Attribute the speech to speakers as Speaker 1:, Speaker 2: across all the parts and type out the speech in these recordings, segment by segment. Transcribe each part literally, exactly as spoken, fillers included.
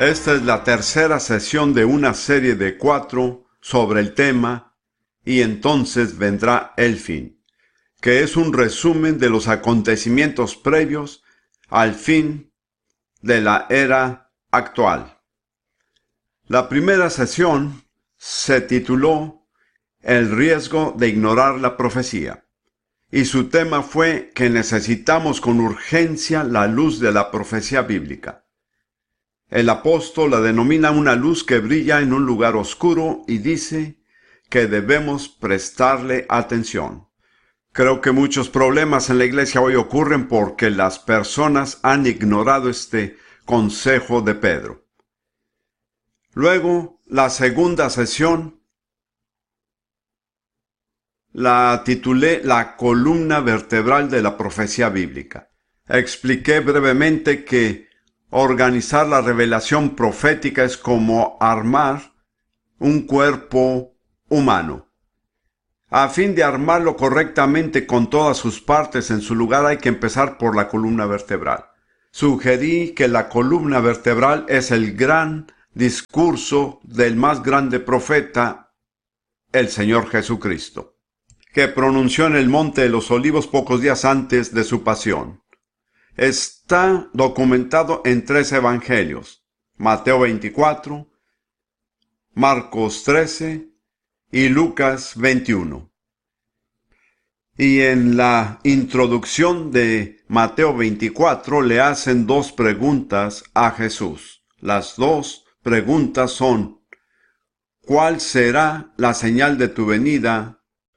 Speaker 1: Esta es la tercera sesión de una serie de cuatro sobre el tema "Y entonces vendrá el fin", que es un resumen de los acontecimientos previos al fin de la era actual. La primera sesión se tituló "El riesgo de ignorar la profecía", y su tema fue que necesitamos con urgencia la luz de la profecía bíblica. El apóstol la denomina una luz que brilla en un lugar oscuro y dice que debemos prestarle atención. Creo que muchos problemas en la iglesia hoy ocurren porque las personas han ignorado este consejo de Pedro. Luego, la segunda sesión la titulé "La columna vertebral de la profecía bíblica". Expliqué brevemente que organizar la revelación profética es como armar un cuerpo humano. A fin de armarlo correctamente con todas sus partes en su lugar, hay que empezar por la columna vertebral. Sugerí que la columna vertebral es el gran discurso del más grande profeta, el Señor Jesucristo, que pronunció en el Monte de los Olivos pocos días antes de su pasión. Está documentado en tres evangelios: Mateo veinticuatro, Marcos trece y Lucas veintiuno. Y en la introducción de Mateo veinticuatro le hacen dos preguntas a Jesús. Las dos preguntas son: ¿cuál será la señal de tu venida?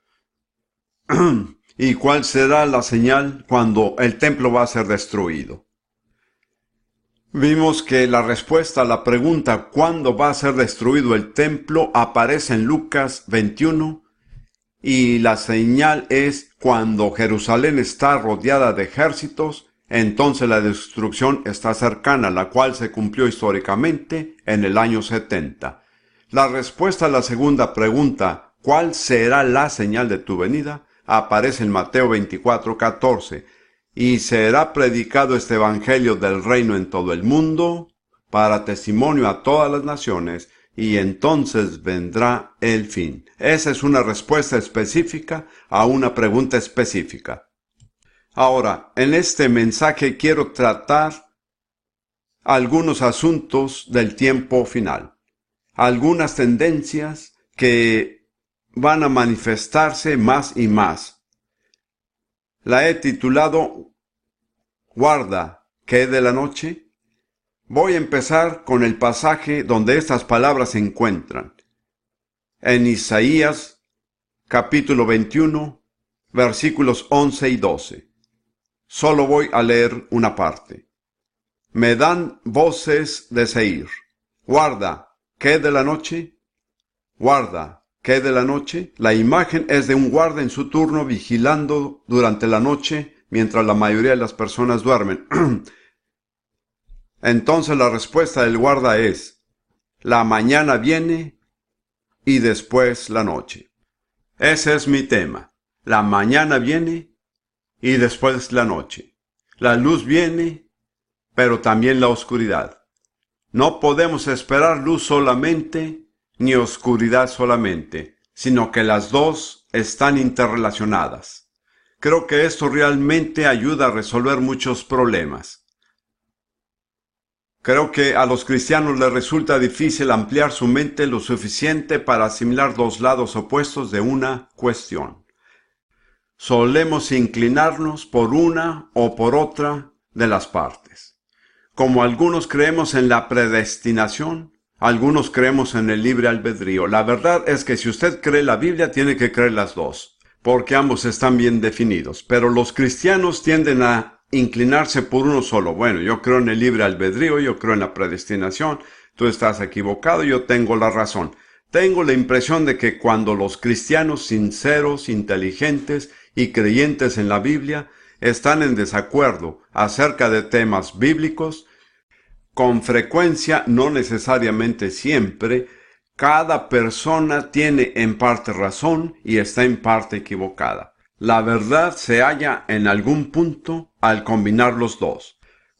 Speaker 1: ¿Y cuál será la señal cuando el templo va a ser destruido? Vimos que la respuesta a la pregunta ¿cuándo va a ser destruido el templo? Aparece en Lucas veintiuno, y la señal es cuando Jerusalén está rodeada de ejércitos, entonces la destrucción está cercana, la cual se cumplió históricamente en el año setenta. La respuesta a la segunda pregunta, ¿cuál será la señal de tu venida?, aparece en Mateo veinticuatro, catorce. Y será predicado este evangelio del reino en todo el mundo, para testimonio a todas las naciones, y entonces vendrá el fin. Esa es una respuesta específica a una pregunta específica. Ahora, en este mensaje quiero tratar algunos asuntos del tiempo final, algunas tendencias que van a manifestarse más y más. La he titulado "Guarda, ¿qué de la noche?". Voy a empezar con el pasaje donde estas palabras se encuentran. En Isaías, capítulo veintiuno, versículos once y doce. Solo voy a leer una parte. Me dan voces de Seir. Guarda, ¿qué de la noche? Guarda, ¿qué de la noche? La imagen es de un guarda en su turno vigilando durante la noche mientras la mayoría de las personas duermen. Entonces la respuesta del guarda es: la mañana viene y después la noche. Ese es mi tema. La mañana viene y después la noche. La luz viene, pero también la oscuridad. No podemos esperar luz solamente ni oscuridad solamente, sino que las dos están interrelacionadas. Creo que esto realmente ayuda a resolver muchos problemas. Creo que a los cristianos les resulta difícil ampliar su mente lo suficiente para asimilar dos lados opuestos de una cuestión. Solemos inclinarnos por una o por otra de las partes. Como algunos creemos en la predestinación, algunos creemos en el libre albedrío. La verdad es que si usted cree la Biblia, tiene que creer las dos, porque ambos están bien definidos. Pero los cristianos tienden a inclinarse por uno solo. Bueno, yo creo en el libre albedrío, yo creo en la predestinación, tú estás equivocado, yo tengo la razón. Tengo la impresión de que cuando los cristianos sinceros, inteligentes y creyentes en la Biblia están en desacuerdo acerca de temas bíblicos, con frecuencia, no necesariamente siempre, cada persona tiene en parte razón y está en parte equivocada. La verdad se halla en algún punto al combinar los dos.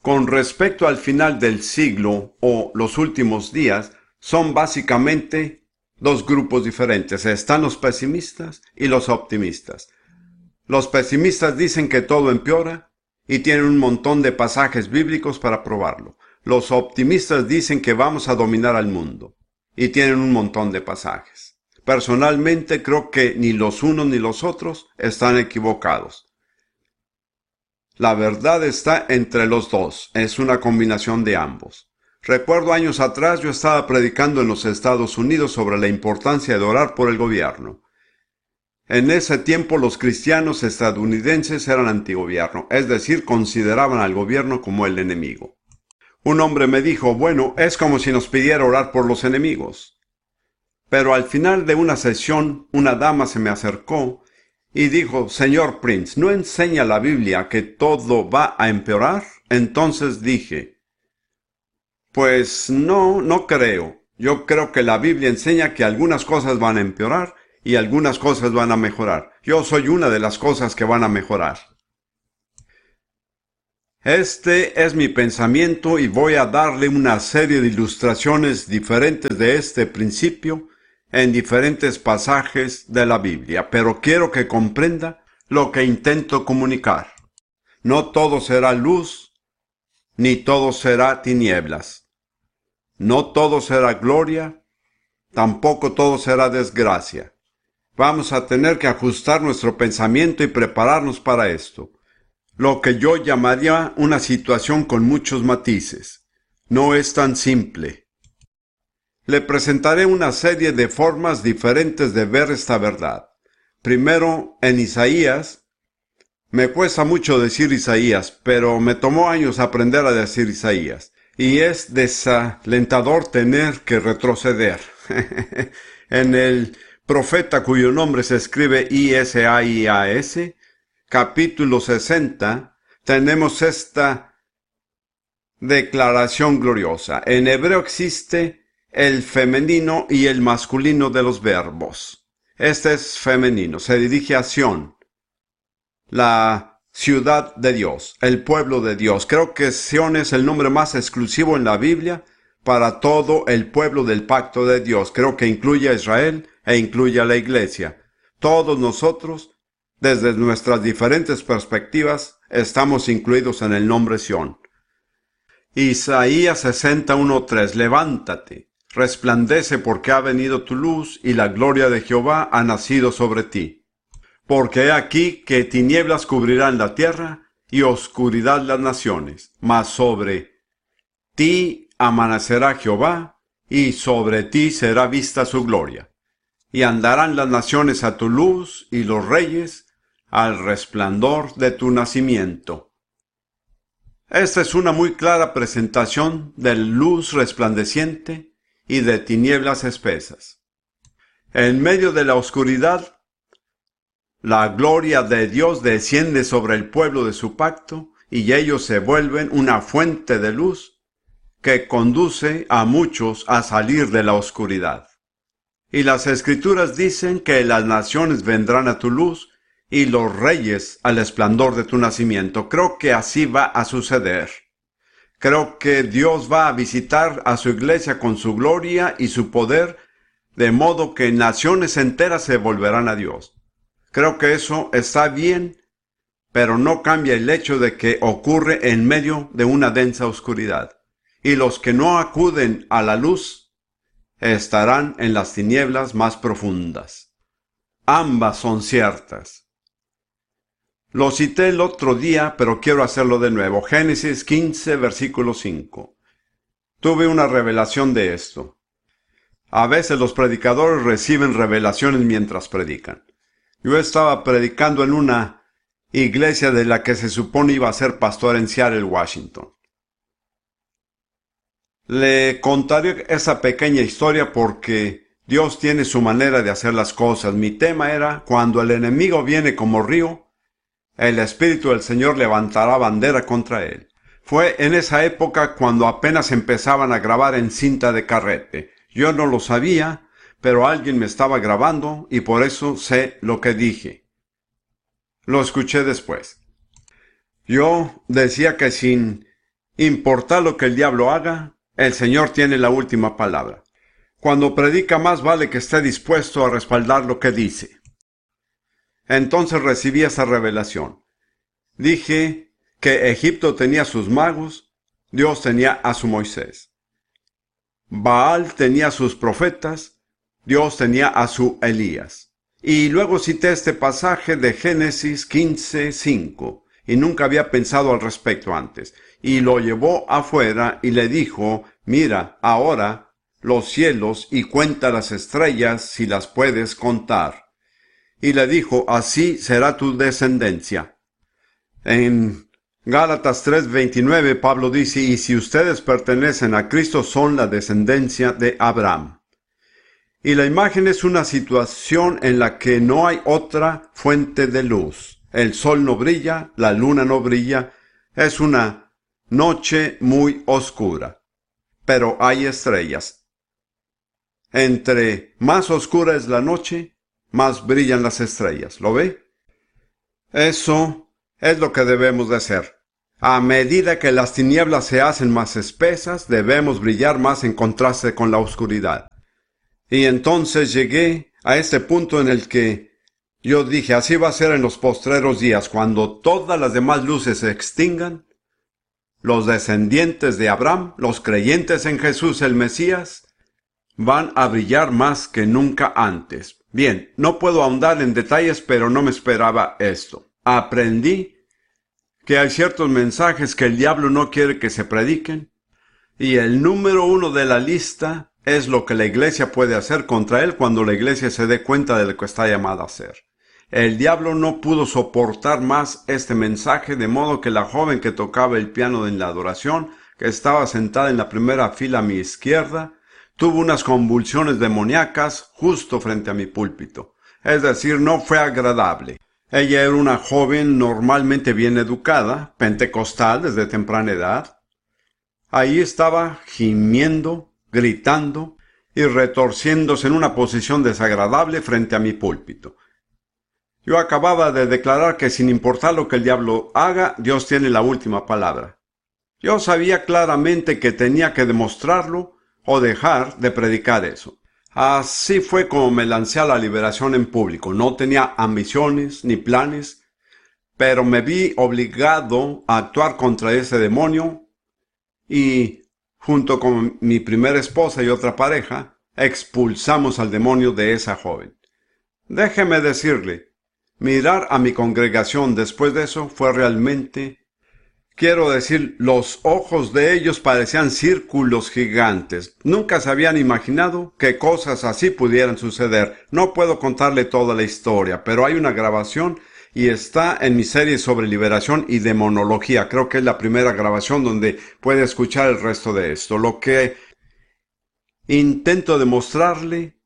Speaker 1: Con respecto al final del siglo o los últimos días, son básicamente dos grupos diferentes. Están los pesimistas y los optimistas. Los pesimistas dicen que todo empeora y tienen un montón de pasajes bíblicos para probarlo. Los optimistas dicen que vamos a dominar al mundo y tienen un montón de pasajes. Personalmente creo que ni los unos ni los otros están equivocados. La verdad está entre los dos, es una combinación de ambos. Recuerdo años atrás yo estaba predicando en los Estados Unidos sobre la importancia de orar por el gobierno. En ese tiempo los cristianos estadounidenses eran antigobierno, es decir, consideraban al gobierno como el enemigo. Un hombre me dijo, bueno, es como si nos pidiera orar por los enemigos. Pero al final de una sesión, una dama se me acercó y dijo, señor Prince, ¿no enseña la Biblia que todo va a empeorar? Entonces dije, pues no, no creo. Yo creo que la Biblia enseña que algunas cosas van a empeorar y algunas cosas van a mejorar. Yo soy una de las cosas que van a mejorar. Este es mi pensamiento y voy a darle una serie de ilustraciones diferentes de este principio en diferentes pasajes de la Biblia, pero quiero que comprenda lo que intento comunicar. No todo será luz, ni todo será tinieblas. No todo será gloria, tampoco todo será desgracia. Vamos a tener que ajustar nuestro pensamiento y prepararnos para esto. Lo que yo llamaría una situación con muchos matices. No es tan simple. Le presentaré una serie de formas diferentes de ver esta verdad. Primero, en Isaías. Me cuesta mucho decir Isaías, pero me tomó años aprender a decir Isaías. Y es desalentador tener que retroceder. En el profeta cuyo nombre se escribe I S A I A S, capítulo sesenta, tenemos esta declaración gloriosa. En hebreo existe el femenino y el masculino de los verbos. Este es femenino, se dirige a Sión, la ciudad de Dios, el pueblo de Dios. Creo que Sión es el nombre más exclusivo en la Biblia para todo el pueblo del pacto de Dios. Creo que incluye a Israel e incluye a la iglesia. Todos nosotros, desde nuestras diferentes perspectivas, estamos incluidos en el nombre Sión. Isaías sesenta, uno, tres. Levántate, resplandece porque ha venido tu luz y la gloria de Jehová ha nacido sobre ti. Porque he aquí que tinieblas cubrirán la tierra y oscuridad las naciones, mas sobre ti amanecerá Jehová y sobre ti será vista su gloria. Y andarán las naciones a tu luz y los reyes al resplandor de tu nacimiento. Esta es una muy clara presentación de luz resplandeciente y de tinieblas espesas. En medio de la oscuridad, la gloria de Dios desciende sobre el pueblo de su pacto y ellos se vuelven una fuente de luz que conduce a muchos a salir de la oscuridad. Y las Escrituras dicen que las naciones vendrán a tu luz y los reyes al esplendor de tu nacimiento. Creo que así va a suceder. Creo que Dios va a visitar a su iglesia con su gloria y su poder, de modo que naciones enteras se volverán a Dios. Creo que eso está bien, pero no cambia el hecho de que ocurre en medio de una densa oscuridad. Y los que no acuden a la luz estarán en las tinieblas más profundas. Ambas son ciertas. Lo cité el otro día, pero quiero hacerlo de nuevo. Génesis quince, versículo cinco. Tuve una revelación de esto. A veces los predicadores reciben revelaciones mientras predican. Yo estaba predicando en una iglesia de la que se supone iba a ser pastor en Seattle, Washington. Le contaré esa pequeña historia porque Dios tiene su manera de hacer las cosas. Mi tema era, cuando el enemigo viene como río, el Espíritu del Señor levantará bandera contra él. Fue en esa época cuando apenas empezaban a grabar en cinta de carrete. Yo no lo sabía, pero alguien me estaba grabando y por eso sé lo que dije. Lo escuché después. Yo decía que sin Importa lo que el diablo haga, el Señor tiene la última palabra. Cuando predica, más vale que esté dispuesto a respaldar lo que dice. Entonces recibí esa revelación. Dije que Egipto tenía sus magos, Dios tenía a su Moisés. Baal tenía sus profetas, Dios tenía a su Elías. Y luego cité este pasaje de Génesis quince cinco, y nunca había pensado al respecto antes. Y lo llevó afuera y le dijo, mira, ahora los cielos y cuenta las estrellas si las puedes contar. Y le dijo, así será tu descendencia. En Gálatas tres veintinueve Pablo dice, y si ustedes pertenecen a Cristo son la descendencia de Abraham. Y la imagen es una situación en la que no hay otra fuente de luz. El sol no brilla, la luna no brilla, es una noche muy oscura. Pero hay estrellas. Entre más oscura es la noche, más brillan las estrellas. ¿Lo ve? Eso es lo que debemos de hacer. A medida que las tinieblas se hacen más espesas, debemos brillar más en contraste con la oscuridad. Y entonces llegué a este punto en el que yo dije, así va a ser en los postreros días, cuando todas las demás luces se extingan, los descendientes de Abraham, los creyentes en Jesús el Mesías, van a brillar más que nunca antes. Bien, no puedo ahondar en detalles, pero no me esperaba esto. Aprendí que hay ciertos mensajes que el diablo no quiere que se prediquen, y el número uno de la lista es lo que la iglesia puede hacer contra él cuando la iglesia se dé cuenta de lo que está llamada a hacer. El diablo no pudo soportar más este mensaje, de modo que la joven que tocaba el piano en la adoración, que estaba sentada en la primera fila a mi izquierda, tuvo unas convulsiones demoníacas justo frente a mi púlpito. Es decir, no fue agradable. Ella era una joven normalmente bien educada, pentecostal desde temprana edad. Ahí estaba gimiendo, gritando y retorciéndose en una posición desagradable frente a mi púlpito. Yo acababa de declarar que sin importar lo que el diablo haga, Dios tiene la última palabra. Yo sabía claramente que tenía que demostrarlo o dejar de predicar eso. Así fue como me lancé a la liberación en público. No tenía ambiciones ni planes, pero me vi obligado a actuar contra ese demonio y, junto con mi primera esposa y otra pareja, expulsamos al demonio de esa joven. Déjeme decirle, mirar a mi congregación después de eso fue realmente, quiero decir, los ojos de ellos parecían círculos gigantes. Nunca se habían imaginado que cosas así pudieran suceder. No puedo contarle toda la historia, pero hay una grabación y está en mi serie sobre liberación y demonología. Creo que es la primera grabación donde puede escuchar el resto de esto. Lo que intento demostrarle